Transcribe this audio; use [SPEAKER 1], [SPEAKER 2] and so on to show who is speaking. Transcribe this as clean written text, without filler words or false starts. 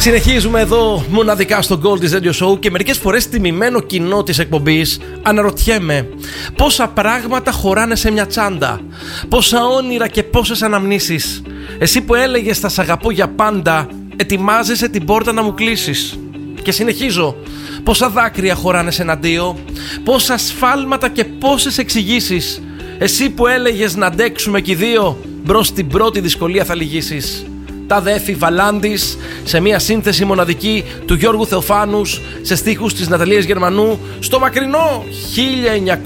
[SPEAKER 1] Συνεχίζουμε εδώ μοναδικά στο Goldie's Radio Show και μερικές φορές τιμημένο κοινό της εκπομπής αναρωτιέμαι πόσα πράγματα χωράνε σε μια τσάντα, πόσα όνειρα και πόσες αναμνήσεις. Εσύ που έλεγες θα σ' αγαπώ για πάντα, ετοιμάζεσαι την πόρτα να μου κλείσεις. Και συνεχίζω, πόσα δάκρυα χωράνε σε ένα αντίο, πόσα σφάλματα και πόσες εξηγήσεις. Εσύ που έλεγες να αντέξουμε κι οι δύο, μπρος στην πρώτη δυσκολία θα λυγίσεις. Τα Δέφη Βαλάντης, σε μια σύνθεση μοναδική του Γιώργου Θεοφάνους, σε στίχους της Ναταλίας Γερμανού, στο μακρινό